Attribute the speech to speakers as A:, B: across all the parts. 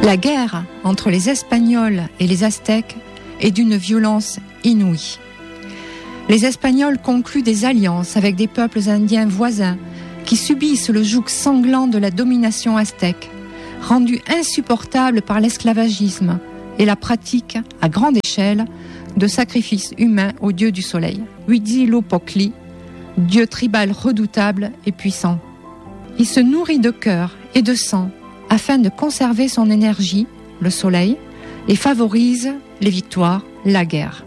A: La guerre entre les Espagnols et les Aztèques est d'une violence inouïe. Les Espagnols concluent des alliances avec des peuples indiens voisins qui subissent le joug sanglant de la domination aztèque, rendu insupportable par l'esclavagisme et la pratique, à grande échelle, de sacrifices humains au dieu du soleil, Huitzilopochtli, dieu tribal redoutable et puissant. Il se nourrit de cœur et de sang afin de conserver son énergie, le soleil, et favorise les victoires, la guerre.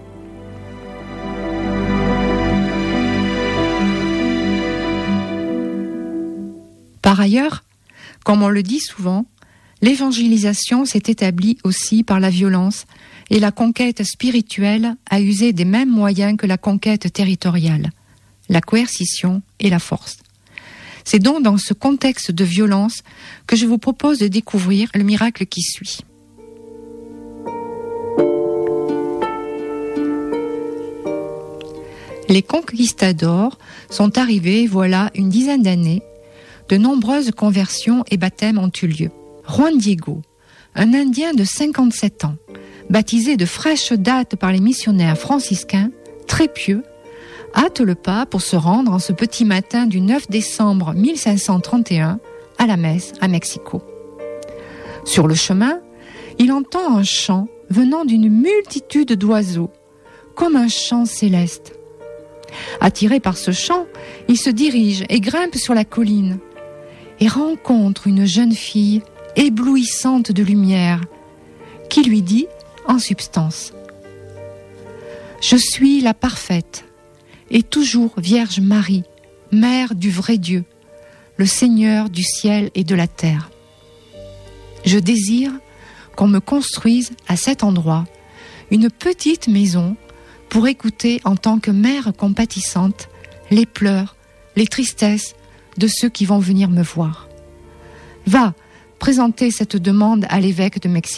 A: Par ailleurs, comme on le dit souvent, l'évangélisation s'est établie aussi par la violence et la conquête spirituelle a usé des mêmes moyens que la conquête territoriale, la coercition et la force. C'est donc dans ce contexte de violence que je vous propose de découvrir le miracle qui suit. Les conquistadors sont arrivés voilà une dizaine d'années. De nombreuses conversions et baptêmes ont eu lieu. Juan Diego, un Indien de 57 ans, baptisé de fraîche date par les missionnaires franciscains, très pieux, hâte le pas pour se rendre en ce petit matin du 9 décembre 1531 à la messe à Mexico. Sur le chemin, il entend un chant venant d'une multitude d'oiseaux, comme un chant céleste. Attiré par ce chant, il se dirige et grimpe sur la colline et rencontre une jeune fille éblouissante de lumière qui lui dit en substance : « Je suis la parfaite et toujours Vierge Marie, Mère du vrai Dieu, le Seigneur du ciel et de la terre. Je désire qu'on me construise à cet endroit une petite maison pour écouter en tant que mère compatissante les pleurs, les tristesses de ceux qui vont venir me voir. Va présenter cette demande à l'évêque de Mexico. »